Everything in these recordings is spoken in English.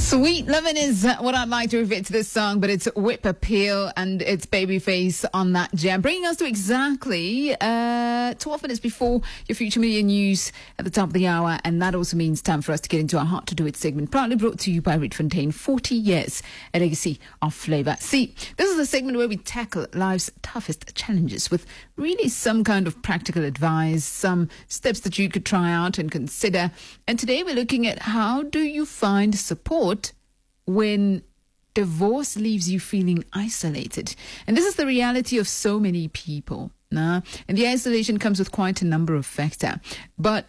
Sweet Lovin' is what I'd like to refer to this song, but it's Whip Appeal and it's Babyface on that jam, bringing us to exactly 12 minutes before your Future Media News at the top of the hour, and that also means time for us to get into our Hard to Do It segment, proudly brought to you by Rietfontein, 40 years, a legacy of flavor. See, this is the segment where we tackle life's toughest challenges with really some kind of practical advice, some steps that you could try out and consider. And today we're looking at how do you find support when divorce leaves you feeling isolated. And this is the reality of so many people. And the isolation comes with quite a number of factors. But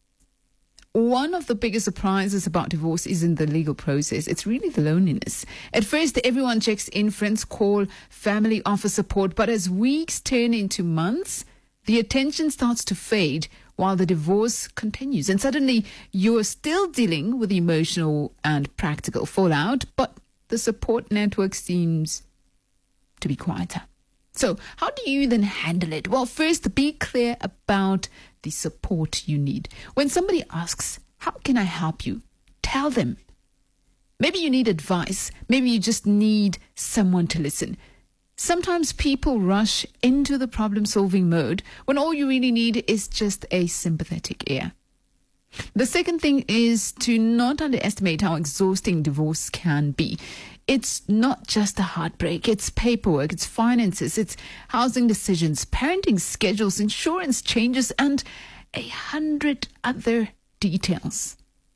one of the biggest surprises about divorce isn't the legal process. It's really the loneliness. At first, everyone checks in, friends call, family offer support. But as weeks turn into months, the attention starts to fade while the divorce continues. And suddenly, you're still dealing with emotional and practical fallout, but the support network seems to be quieter. So how do you then handle it? Well, first, be clear about the support you need. When somebody asks, how can I help you? Tell them. Maybe you need advice. Maybe you just need someone to listen. Sometimes people rush into the problem-solving mode when all you really need is just a sympathetic ear. The second thing is to not underestimate how exhausting divorce can be. It's not just a heartbreak. It's paperwork, it's finances, it's housing decisions, parenting schedules, insurance changes, and 100 other details.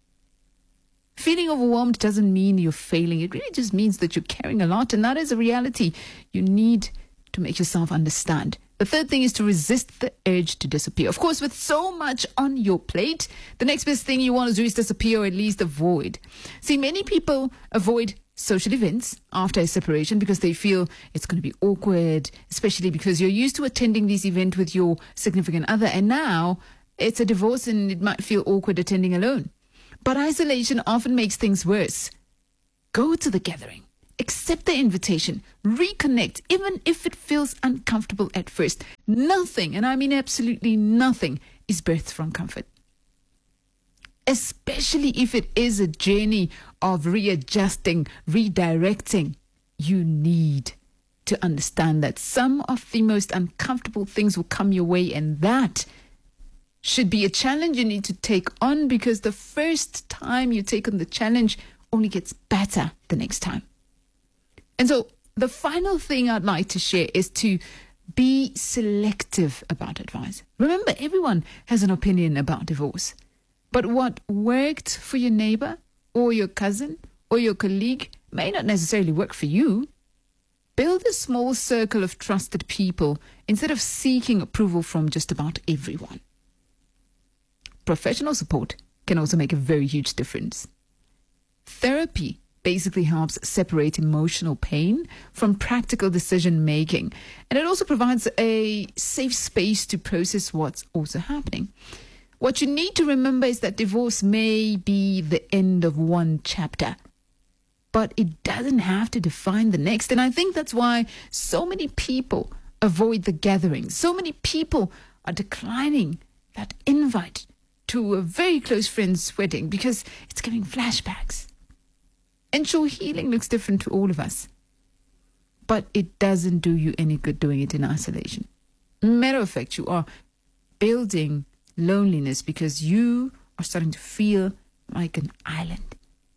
Feeling overwhelmed doesn't mean you're failing. It really just means that you're carrying a lot, and that is a reality you need to make yourself understand. The third thing is to resist the urge to disappear. Of course, with so much on your plate, the next best thing you want to do is disappear, or at least avoid. See, many people avoid social events after a separation because they feel it's going to be awkward, especially because you're used to attending this event with your significant other, and now it's a divorce and it might feel awkward attending alone. But isolation often makes things worse. Go to the gathering. Accept the invitation. Reconnect, even if it feels uncomfortable at first. Nothing, and I mean absolutely nothing, is birthed from comfort. Especially if it is a journey of readjusting, redirecting. You need to understand that some of the most uncomfortable things will come your way, and that should be a challenge you need to take on, because the first time you take on the challenge only gets better the next time. And so the final thing I'd like to share is to be selective about advice. Remember, everyone has an opinion about divorce. But what worked for your neighbor or your cousin or your colleague may not necessarily work for you. Build a small circle of trusted people instead of seeking approval from just about everyone. Professional support can also make a very huge difference. Therapy basically helps separate emotional pain from practical decision making, and it also provides a safe space to process what's also happening. What you need to remember is that divorce may be the end of one chapter, but it doesn't have to define the next. And I think that's why so many people avoid the gathering. So many people are declining that invite to a very close friend's wedding because it's giving flashbacks. And sure, healing looks different to all of us, but it doesn't do you any good doing it in isolation. Matter of fact, you are building loneliness because you are starting to feel like an island.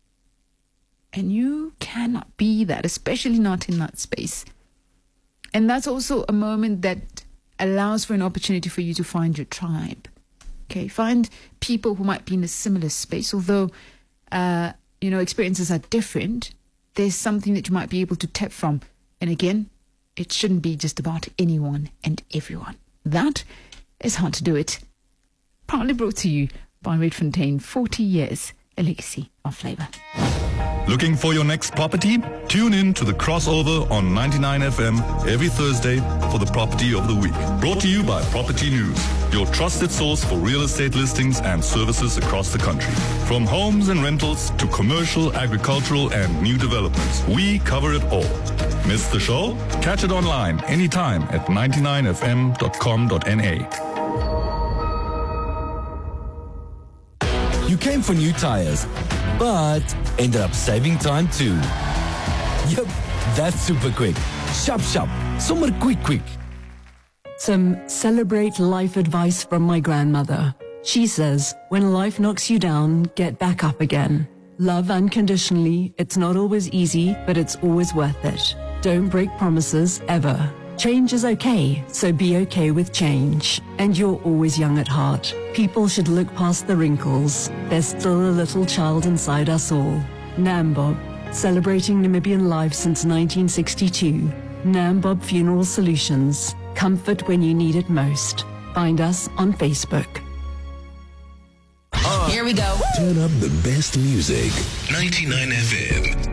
And you cannot be that, especially not in that space. And that's also a moment that allows for an opportunity for you to find your tribe. Okay, find people who might be in a similar space. Although, experiences are different, there's something that you might be able to tap from. And again, it shouldn't be just about anyone and everyone. That is Hard to Do It. Proudly brought to you by Rietfontein, 40 years, a legacy of flavor. Looking for your next property? Tune in to the crossover on 99 FM every Thursday for the Property of the Week. Brought to you by Property News, your trusted source for real estate listings and services across the country. From homes and rentals to commercial, agricultural and new developments, we cover it all. Miss the show? Catch it online anytime at 99fm.com.na. You came for new tires, but ended up saving time too. Yep, that's super quick. Shop, sommer quick. Some celebrate life advice from my grandmother. She says, when life knocks you down, get back up again. Love unconditionally. It's not always easy, but it's always worth it. Don't break promises, ever. Change is okay, so be okay with change. And you're always young at heart. People should look past the wrinkles. There's still a little child inside us all. Nambob, celebrating Namibian life since 1962. Nambob Funeral Solutions. Comfort when you need it most. Find us on Facebook. Here we go. Turn up the best music. 99 FM.